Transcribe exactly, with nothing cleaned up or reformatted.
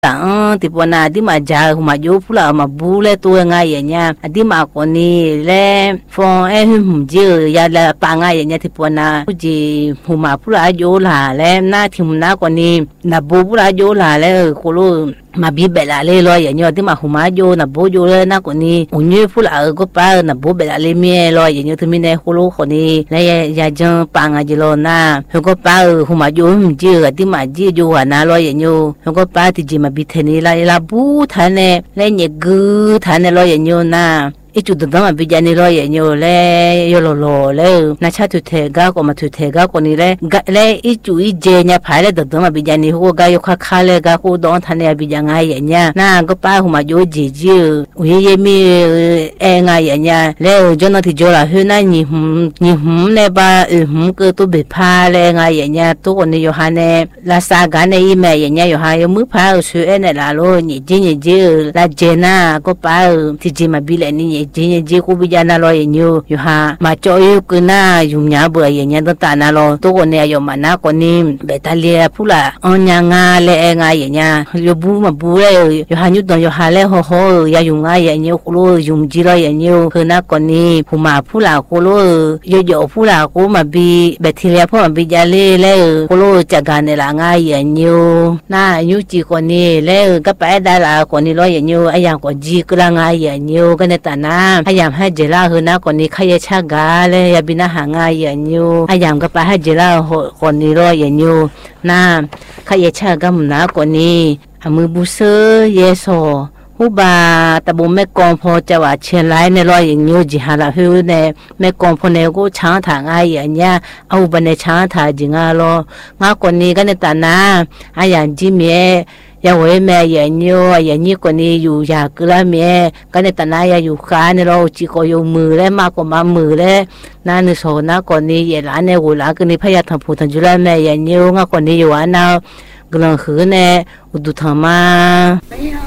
tang ti pona di ma ja ma jo pula ma bu le tu nga ye nya di ma ko ni le fon e hum ji ya la pa nga ye nya ti pona ji huma pula jo la le na ti na ko ni na bu pula jo la le ko lo mà bị bể lại lên rồi vậy nhớ tí mà hùng má vô là bố vô lên nó còn đi ổn như phút là ở có ba là bố bể lại lên mía rồi vậy nhớ thứ mình này khô lô còn đi này giờ chân bằng à gì rồi na không có ba hùng má vô không chưa tí mà chỉ vô à na rồi vậy nhớ không có ba thì chỉ mà bị thế này là là bố thằng này lấy nhẹ gư thằng này rồi vậy nhớ na ít chút đó mà bây giờ này rồi nhiều lẽ nhiều lò lò lẽ na cha tụt thế gà còn mà tụt thế gà còn này lẽ lẽ ít chút ít dễ nha phải lẽ đó mà bây giờ này hồ gà yêu khá khá lẽ gà hồ đó thằng này bây giờ ngay vậy nha na có ba hôm mà vô gì chứ uy em e ngay vậy nha lẽ cho nó thì cho là hơn na nhỉ nhỉ hum lẽ ba hum cứ tôi bị pha lẽ ngay vậy nha tôi còn này Yohan này là sa gà này im vậy nha Yohan yêu mức pha ở suy này là luôn nhỉ chứ nhỉ chứ là dễ na có ba thì chỉ mà bị lại nhỉ chỉ chỉ cô bây giờ na lo nhiều yêu ha mà cho yêu cái na dùng nhà bữa vậy nha tôi ta na lo tôi còn này yêu mà na còn ní để ta lia pula ông nhà nga lệ nga vậy nha yêu bu mà bu lệ yêu ha như đó yêu ha lệ ho ho ya dùng nga vậy nhiều cô lo dùng chỉ lo vậy nhiều hơn na còn ní phụ mà pula cô lo yêu yêu pula cô mà bị để thì lia mà bị giờ lệ lệ cô lo chắc gan này là nga vậy nhiều na yêu chỉ còn ní lệ các bạn đã là còn ní lo vậy nhiều ai yang còn chỉ cứ là nga vậy nhiều cái này ta na ai làm hay giờ là hơn na còn đi khai cha gà le ya bina hàng ngày vậy nhiều ai làm cái bài hay giờ là còn đi rồi vậy nhiều na khai cha gà mình na còn đi mưa bù sơ yeso hú bà ta bố mẹ con phô cho bà chuyện lại này rồi vậy nhiều gì hà là hư này mẹ con phô này cũng chẳng thằng ai vậy nha ông bà này chẳng thằng gì ngà lo ngà còn đi cái này ta na ai làm gì mẹ ya với mẹ vậy nhiều vậy nhiều còn đi dù già cứ là mẹ cái này ta nói ya dù khá này rồi chỉ có dù mười đấy mà còn mà mười đấy na nữa số na còn đi vậy là này gọi là cái này phải ya thằng phụ thằng chú là mẹ vậy nhiều ngã còn đi dù anh nào cái lần khứ này u tu thằng mà